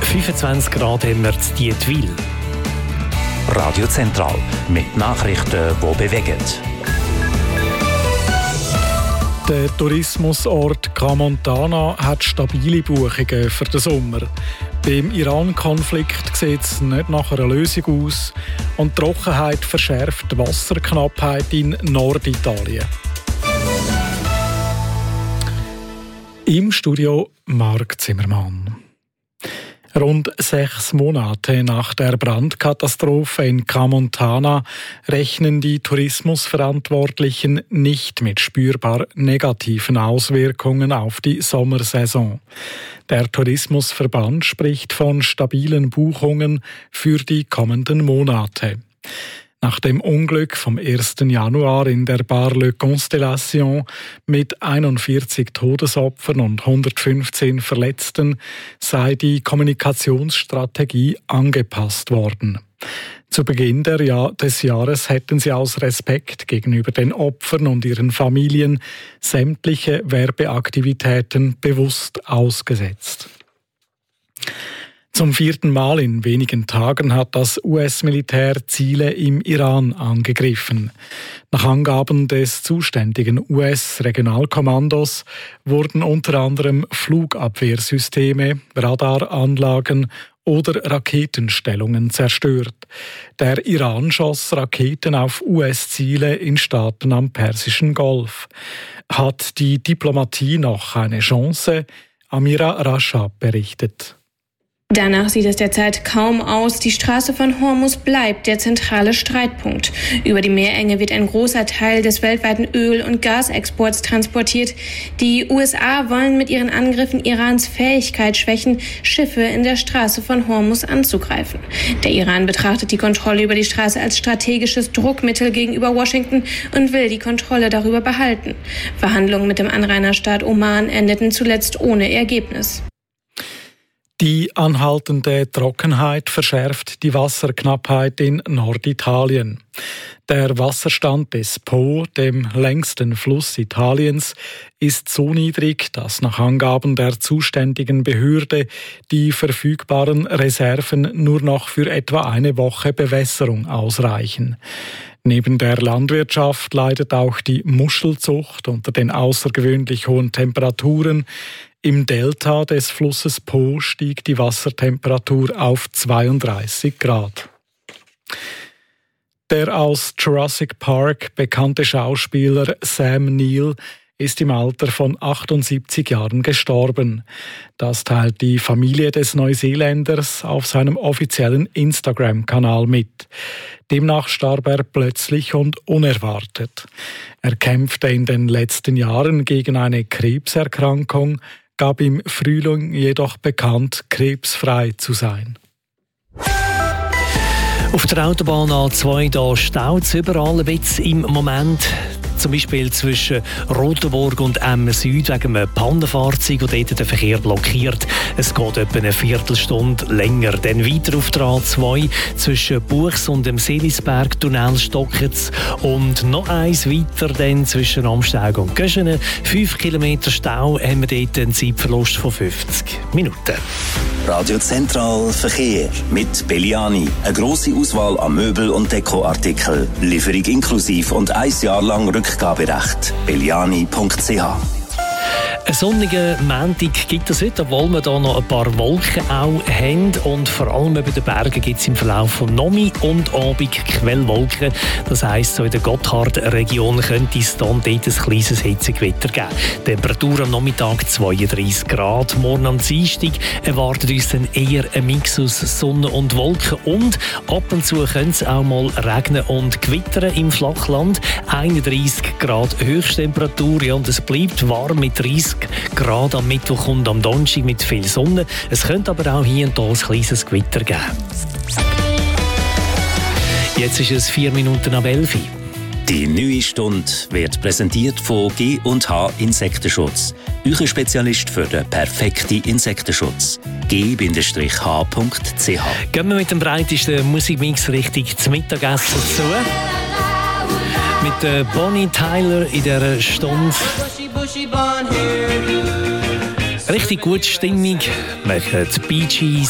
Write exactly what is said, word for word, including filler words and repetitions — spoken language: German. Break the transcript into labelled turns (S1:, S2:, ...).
S1: fünfundzwanzig Grad haben wir in Dietwil.
S2: Radio Zentral mit Nachrichten, die bewegen.
S3: Der Tourismusort Crans-Montana hat stabile Buchungen für den Sommer. Beim Iran-Konflikt sieht es nicht nach einer Lösung aus und die Trockenheit verschärft die Wasserknappheit in Norditalien. Im Studio Marc Zimmermann. Rund sechs Monate nach der Brandkatastrophe in Crans-Montana rechnen die Tourismusverantwortlichen nicht mit spürbar negativen Auswirkungen auf die Sommersaison. Der Tourismusverband spricht von stabilen Buchungen für die kommenden Monate. Nach dem Unglück vom ersten Januar in der Bar Le Constellation mit einundvierzig Todesopfern und hundertfünfzehn Verletzten sei die Kommunikationsstrategie angepasst worden. Zu Beginn der Jahr des Jahres hätten sie aus Respekt gegenüber den Opfern und ihren Familien sämtliche Werbeaktivitäten bewusst ausgesetzt. Zum vierten Mal in wenigen Tagen hat das U S-Militär Ziele im Iran angegriffen. Nach Angaben des zuständigen U S-Regionalkommandos wurden unter anderem Flugabwehrsysteme, Radaranlagen oder Raketenstellungen zerstört. Der Iran schoss Raketen auf U S-Ziele in Staaten am Persischen Golf. Hat die Diplomatie noch eine Chance? Amira Rashab berichtet.
S4: Danach sieht es derzeit kaum aus. Die Straße von Hormuz bleibt der zentrale Streitpunkt. Über die Meerenge wird ein großer Teil des weltweiten Öl- und Gasexports transportiert. Die U S A wollen mit ihren Angriffen Irans Fähigkeit schwächen, Schiffe in der Straße von Hormuz anzugreifen. Der Iran betrachtet die Kontrolle über die Straße als strategisches Druckmittel gegenüber Washington und will die Kontrolle darüber behalten. Verhandlungen mit dem Anrainerstaat Oman endeten zuletzt ohne Ergebnis.
S3: Die anhaltende Trockenheit verschärft die Wasserknappheit in Norditalien. Der Wasserstand des Po, dem längsten Fluss Italiens, ist so niedrig, dass nach Angaben der zuständigen Behörde die verfügbaren Reserven nur noch für etwa eine Woche Bewässerung ausreichen. Neben der Landwirtschaft leidet auch die Muschelzucht unter den außergewöhnlich hohen Temperaturen. Im Delta des Flusses Po stieg die Wassertemperatur auf zweiunddreißig Grad. Der aus Jurassic Park bekannte Schauspieler Sam Neill ist im Alter von achtundsiebzig Jahren gestorben. Das teilt die Familie des Neuseeländers auf seinem offiziellen Instagram-Kanal mit. Demnach starb er plötzlich und unerwartet. Er kämpfte in den letzten Jahren gegen eine Krebserkrankung, gab im Frühling jedoch bekannt, krebsfrei zu sein.
S1: Auf der Autobahn A zwei da staut es überall ein bisschen im Moment. Zum Beispiel zwischen Rotenburg und Emmen Süd wegen einem Pannenfahrzeug, das dort den Verkehr blockiert. Es geht etwa eine Viertelstunde länger. Dann weiter auf der A zwei zwischen Buchs und dem Seelisberg-Tunnel stockt es. Und noch eins weiter dann zwischen Amsteig und Göschenen. Fünf Kilometer Stau haben wir dort einen Zeitverlust von fünfzig Minuten.
S2: Radio Zentral Verkehr mit Belliani. Eine grosse Auswahl an Möbel- und Dekoartikeln. Lieferung inklusiv und ein Jahr lang Rückgaberecht. belliani punkt c h.
S1: Einen sonnigen Montag gibt es heute, obwohl wir hier noch ein paar Wolken auch haben. Und vor allem über den Bergen gibt es im Verlauf von Nomi und Abend Quellwolken. Das heisst, so in der Gotthard-Region könnte es dann dort ein kleines Hitzegewitter geben. Temperatur am Nachmittag zweiunddreißig Grad. Morgen am Dienstag erwartet uns dann eher ein Mix aus Sonne und Wolken. Und ab und zu könnte es auch mal regnen und gewittern im Flachland. einunddreißig Grad Höchsttemperatur. Ja, und es bleibt warm mit dreißig Grad am Mittwoch und am Donnerstag mit viel Sonne. Es könnte aber auch hier und da ein kleines Gewitter geben. Jetzt ist es vier Minuten ab elf.
S2: Die neue Stunde wird präsentiert von G und H Insektenschutz. Euer Spezialist für den perfekten Insektenschutz. G H punkt c h.
S1: Gehen wir mit dem breitesten Musikmix richtig zum Mittagessen zu. Mit äh, Bonnie Tyler in dieser Stunde. Richtig gute Stimmung. Wir hören die Bee Gees.